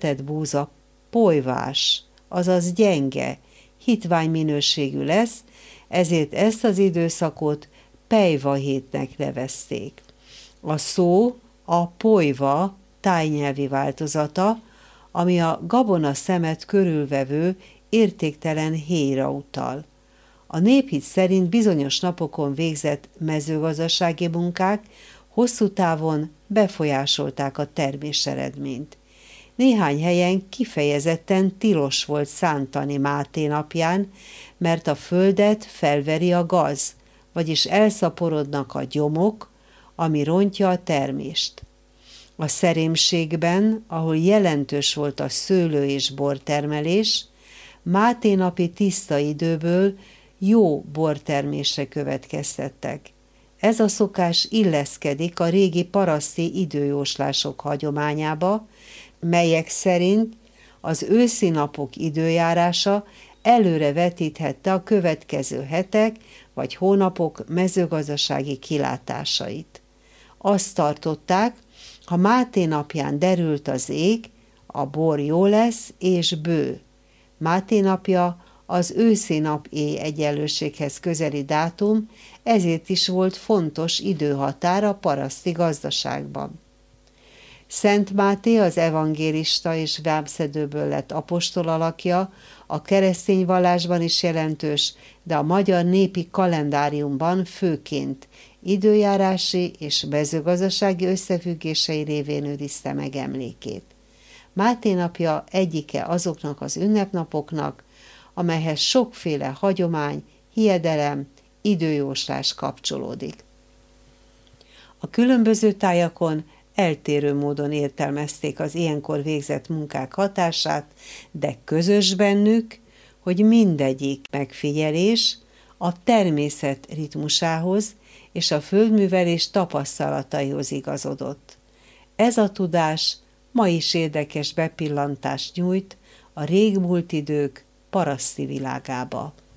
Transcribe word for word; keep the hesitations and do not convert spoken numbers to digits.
tett búza polyvás, azaz gyenge, hitvány minőségű lesz, ezért ezt az időszakot pejva hétnek nevezték. A szó a polyva tájnyelvi változata, ami a gabona szemet körülvevő értéktelen héjra utal. A néphit szerint bizonyos napokon végzett mezőgazdasági munkák hosszú távon befolyásolták a terméseredményt. Néhány helyen kifejezetten tilos volt szántani Máté napján, mert a földet felveri a gaz, vagyis elszaporodnak a gyomok, ami rontja a termést. A szerémségben, ahol jelentős volt a szőlő- és bortermelés, Máté napi tiszta időből jó bortermésre következtettek. Ez a szokás illeszkedik a régi paraszti időjóslások hagyományába, melyek szerint az őszi napok időjárása előre vetíthette a következő hetek vagy hónapok mezőgazdasági kilátásait. Azt tartották, ha Máté napján derült az ég, a bor jó lesz és bő. Máté napja az őszi nap éj egyenlőséghez közeli dátum, ezért is volt fontos időhatár a paraszti gazdaságban. Szent Máté az evangélista és vámszedőből lett apostol alakja, a keresztény vallásban is jelentős, de a magyar népi kalendáriumban főként időjárási és mezőgazdasági összefüggései révén őrizte meg emlékét. Máté napja egyike azoknak az ünnepnapoknak, amelyhez sokféle hagyomány, hiedelem, időjóslás kapcsolódik. A különböző tájakon eltérő módon értelmezték az ilyenkor végzett munkák hatását, de közös bennük, hogy mindegyik megfigyelés a természet ritmusához és a földművelés tapasztalataihoz igazodott. Ez a tudás ma is érdekes bepillantást nyújt a régmúlt idők paraszti világába.